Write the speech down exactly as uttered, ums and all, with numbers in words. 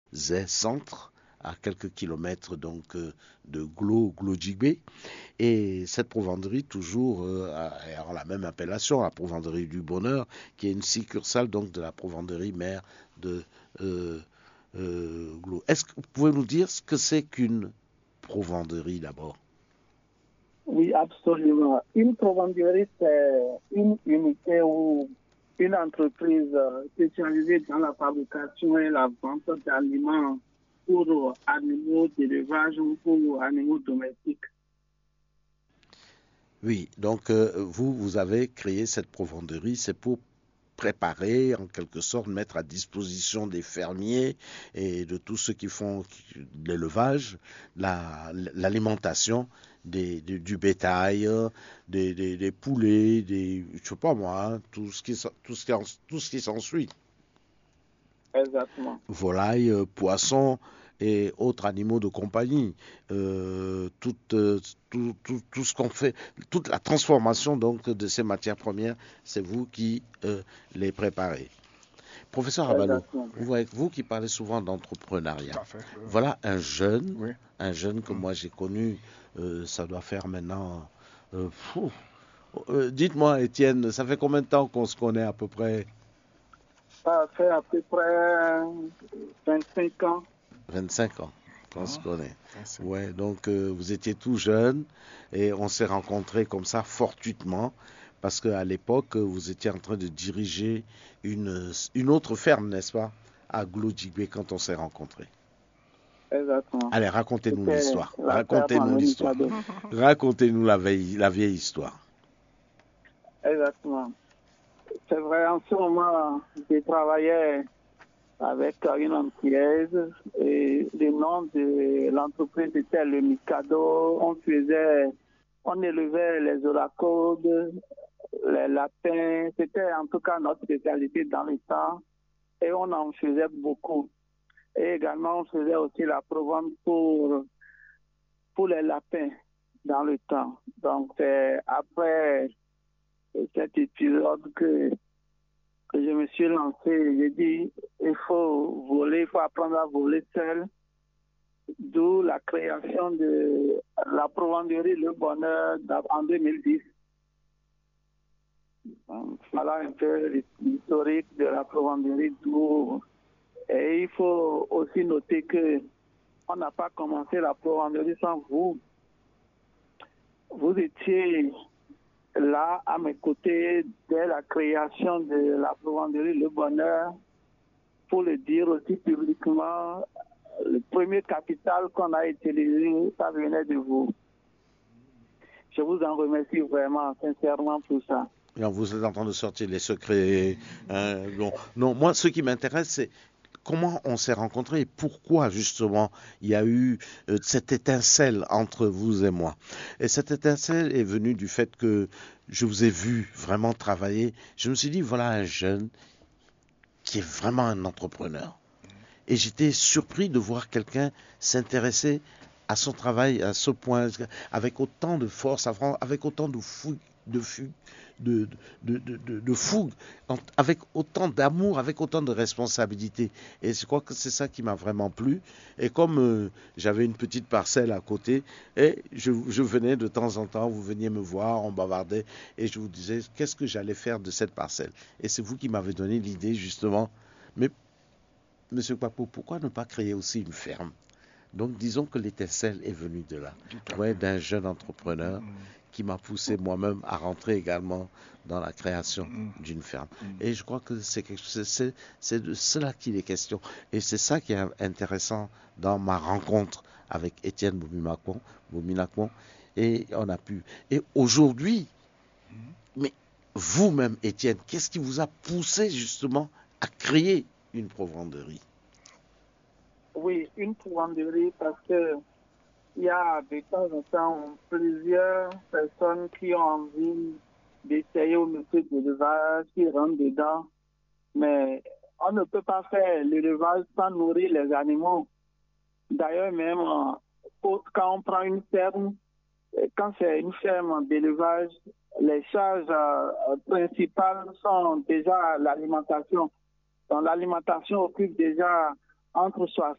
Zé Centre, à quelques kilomètres donc euh, de Glo, Glodjibé. Et cette provendrie, toujours euh, a, a la même appellation, la provendrie du Bonheur, qui est une succursale donc de la provendrie mère de euh, euh, Glo. Est-ce que vous pouvez nous dire ce que c'est qu'une provendrie d'abord? Oui, absolument. Une provendierie, c'est une unité ou une entreprise euh, spécialisée dans la fabrication et la vente d'aliments pour animaux d'élevage ou pour animaux domestiques. Oui, donc euh, vous, vous avez créé cette provendrie, c'est pour préparer, en quelque sorte, mettre à disposition des fermiers et de tous ceux qui font l'élevage, la- l'alimentation des, du, du bétail, euh, des, des, des poulets, des, je sais pas moi, hein, tout ce qui, s'en- tout ce qui, en- tout ce qui s'ensuit. Exactement. Volailles, euh, poissons et autres animaux de compagnie. Euh, tout, euh, tout, tout, tout ce qu'on fait, toute la transformation donc de ces matières premières, c'est vous qui euh, les préparez. Professeur Abalo, Exactement. vous, vous qui parlez souvent d'entrepreneuriat, Tout à fait. Euh, voilà un jeune, oui. un jeune que Mm. moi j'ai connu, euh, ça doit faire maintenant. euh, pfou, euh, Dites-moi, Étienne, ça fait combien de temps qu'on se connaît à peu près? Ça fait à peu près vingt-cinq ans. vingt-cinq ans qu'on se Ah, connaît. merci. Ouais, donc euh, vous étiez tout jeune et on s'est rencontrés comme ça fortuitement parce qu'à l'époque, vous étiez en train de diriger une, une autre ferme, n'est-ce pas, à Glodjibé quand on s'est rencontrés. Exactement. Allez, racontez-nous C'était l'histoire. la ferme en Racontez-nous l'histoire. Mikado. Racontez-nous la vieille, la vieille histoire. Exactement. C'est vrai, en ce moment, je travaillais avec une antillaise et le nom de l'entreprise était le Mikado. On faisait, on élevait les oracaudes, les lapins. C'était en tout cas notre spécialité dans le temps et on en faisait beaucoup. Et également, on faisait aussi la provence pour, pour les lapins dans le temps. Donc, c'est après cet épisode que que je me suis lancé. J'ai dit, il faut voler, il faut apprendre à voler seul. D'où la création de la provendierie Le Bonheur en deux mille dix. Donc, voilà un peu l'historique de la provendierie. D'où... Et il faut aussi noter que on n'a pas commencé la provendierie sans vous. Vous étiez là à mes côtés dès la création de la provendierie Le Bonheur. Pour le dire aussi publiquement, le premier capital qu'on a utilisé, ça venait de vous. Je vous en remercie vraiment, sincèrement, pour ça. Alors, vous êtes en train de sortir les secrets. Hein, bon. Non, moi, ce qui m'intéresse, c'est comment on s'est rencontrés et pourquoi justement il y a eu euh, cette étincelle entre vous et moi. Et cette étincelle est venue du fait que je vous ai vu vraiment travailler. Je me suis dit, voilà un jeune qui est vraiment un entrepreneur. Et j'étais surpris de voir quelqu'un s'intéresser à son travail à ce point, avec autant de force, avec autant de fougue, de fugue, de, de, de, de, de fougue, avec autant d'amour, avec autant de responsabilité. Et je crois que c'est ça qui m'a vraiment plu. Et comme euh, j'avais une petite parcelle à côté, et je, je venais de temps en temps, vous veniez me voir, on bavardait, et je vous disais qu'est-ce que j'allais faire de cette parcelle. Et c'est vous qui m'avez donné l'idée justement. Mais Monsieur Papo, pourquoi ne pas créer aussi une ferme? Donc disons que l'étincelle est venue de là, ouais, d'un jeune entrepreneur Mm. qui m'a poussé moi-même à rentrer également dans la création Mm. d'une ferme. Mm. Et je crois que c'est, c'est, c'est de cela qu'il est question. Et c'est ça qui est intéressant dans ma rencontre avec Étienne Bominakon. Et on a pu. Et aujourd'hui, Mm. mais vous-même, Étienne, qu'est-ce qui vous a poussé justement à créer une provendrie? Oui, une provendierie parce que il y a de temps en temps plusieurs personnes qui ont envie d'essayer au métier de l'élevage, qui rentrent dedans, mais on ne peut pas faire l'élevage sans nourrir les animaux. D'ailleurs, même quand on prend une ferme, quand c'est une ferme d'élevage, les charges euh, principales sont déjà l'alimentation. Donc l'alimentation occupe déjà entre